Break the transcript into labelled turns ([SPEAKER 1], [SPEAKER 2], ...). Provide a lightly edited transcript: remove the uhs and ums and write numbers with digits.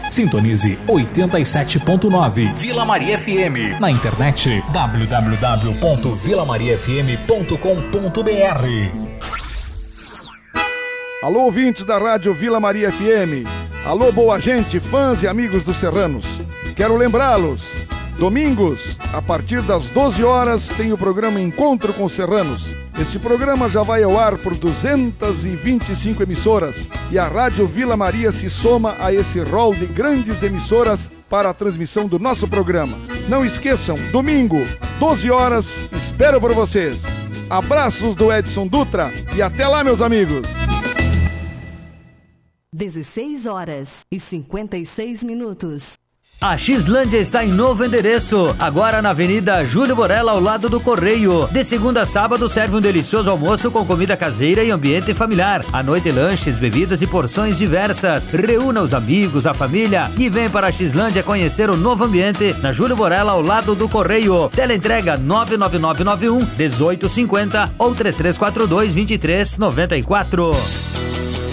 [SPEAKER 1] Sintonize 87.9 Vila Maria FM. Na internet www.vilamariafm.com.br.
[SPEAKER 2] Alô, ouvintes da Rádio Vila Maria FM. Alô, boa gente, fãs e amigos dos Serranos. Quero lembrá-los, domingos, a partir das 12 horas, tem o programa Encontro com Serranos. Esse programa já vai ao ar por 225 emissoras e a Rádio Vila Maria se soma a esse rol de grandes emissoras para a transmissão do nosso programa. Não esqueçam, domingo, 12 horas, espero por vocês. Abraços do Edson Dutra e até lá, meus amigos.
[SPEAKER 3] 16h56.
[SPEAKER 4] A Xlândia está em novo endereço, agora na Avenida Júlio Borella, ao lado do Correio. De segunda a sábado serve um delicioso almoço com comida caseira e ambiente familiar. À noite, lanches, bebidas e porções diversas. Reúna os amigos, a família e vem para a Xlândia conhecer o novo ambiente na Júlio Borella, ao lado do Correio. Teleentrega 99991 1850 ou 3342 2394.